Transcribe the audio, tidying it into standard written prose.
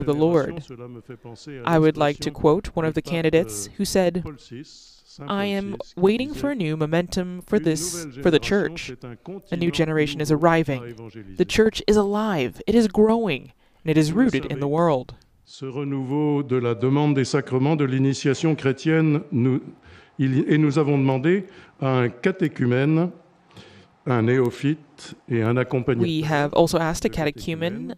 the Lord. I would like to quote one of the candidates who said, "I am waiting for a new momentum for the church. A new generation is arriving. The church is alive, it is growing, and it is rooted in the world." Ce renouveau de la demande des sacrements de l'initiation chrétienne, nous avons demandé à un catéchumène, un néophyte et un accompagnateur. We have also asked a catechumen,